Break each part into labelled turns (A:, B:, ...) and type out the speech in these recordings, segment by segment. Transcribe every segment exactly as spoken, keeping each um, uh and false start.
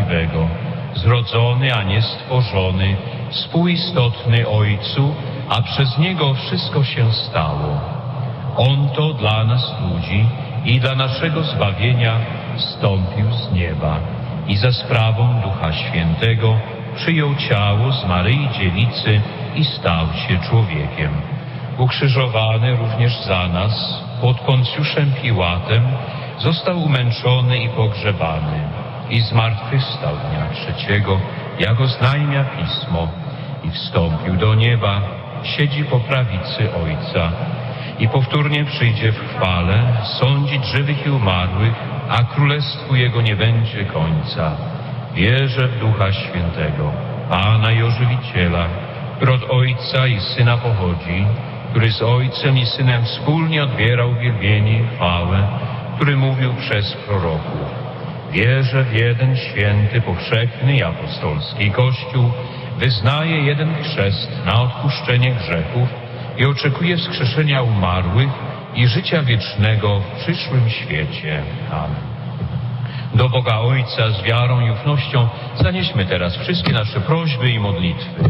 A: prawdziwego, zrodzony, a nie stworzony, współistotny Ojcu, a przez Niego wszystko się stało. On to dla nas ludzi i dla naszego zbawienia zstąpił z nieba i za sprawą Ducha Świętego przyjął ciało z Maryi Dziewicy i stał się człowiekiem. Ukrzyżowany również za nas pod Poncjuszem Piłatem, został umęczony i pogrzebany i zmartwychwstał dnia trzeciego, jak oznajmia Pismo, i wstąpił do nieba, siedzi po prawicy Ojca i powtórnie przyjdzie w chwale sądzić żywych i umarłych, a królestwu Jego nie będzie końca. Wierzę w Ducha Świętego, Pana i Ożywiciela, który od Ojca i Syna pochodzi, który z Ojcem i Synem wspólnie odbierał wielbienie i chwałę, który mówił przez proroków. Wierzę w jeden święty, powszechny i apostolski Kościół, wyznaję jeden chrzest na odpuszczenie grzechów i oczekuję wskrzeszenia umarłych i życia wiecznego w przyszłym świecie. Amen. Do Boga Ojca z wiarą i ufnością zanieśmy teraz wszystkie nasze prośby i modlitwy.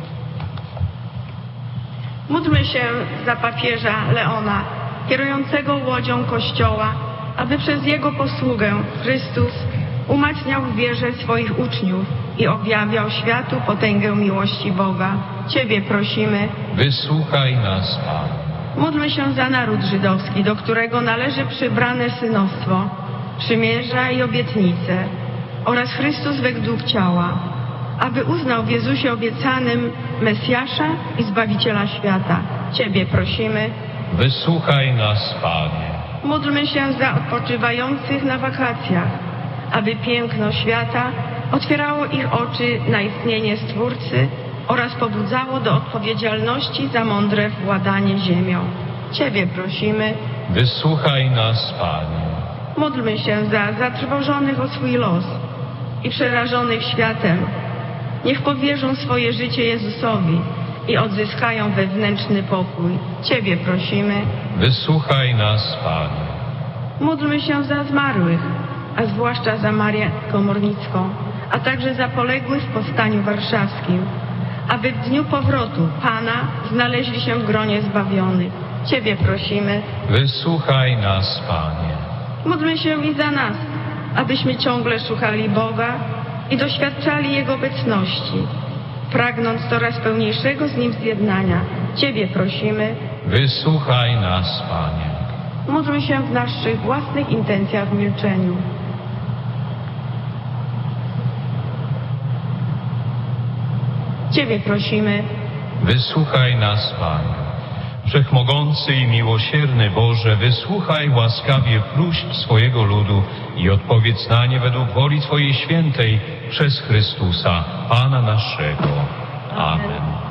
B: Módlmy się za papieża Leona, kierującego łodzią Kościoła, aby przez jego posługę Chrystus umacniał w wierze swoich uczniów i objawiał światu potęgę miłości Boga. Ciebie prosimy.
A: Wysłuchaj nas, Pan.
B: Módlmy się za naród żydowski, do którego należy przybrane synostwo, przymierza i obietnice oraz Chrystus według ciała, aby uznał w Jezusie obiecanym Mesjasza i Zbawiciela świata. Ciebie prosimy.
A: Wysłuchaj nas, Panie.
B: Módlmy się za odpoczywających na wakacjach, aby piękno świata otwierało ich oczy na istnienie Stwórcy oraz pobudzało do odpowiedzialności za mądre władanie ziemią. Ciebie prosimy.
A: Wysłuchaj nas, Panie.
B: Módlmy się za zatrwożonych o swój los i przerażonych światem. Niech powierzą swoje życie Jezusowi i odzyskają wewnętrzny pokój. Ciebie prosimy.
A: Wysłuchaj nas, Panie.
B: Módlmy się za zmarłych, a zwłaszcza za Marię Komornicką, a także za poległych w powstaniu warszawskim, aby w dniu powrotu Pana znaleźli się w gronie zbawionych. Ciebie prosimy.
A: Wysłuchaj nas, Panie.
B: Módlmy się i za nas, abyśmy ciągle szukali Boga i doświadczali Jego obecności, pragnąc coraz pełniejszego z Nim zjednania. Ciebie prosimy.
A: Wysłuchaj nas, Panie.
B: Módlmy się w naszych własnych intencjach w milczeniu. Ciebie prosimy.
A: Wysłuchaj nas, Panie. Wszechmogący i miłosierny Boże, wysłuchaj łaskawie próśb swojego ludu i odpowiedz na nie według woli Twojej świętej przez Chrystusa, Pana naszego. Amen.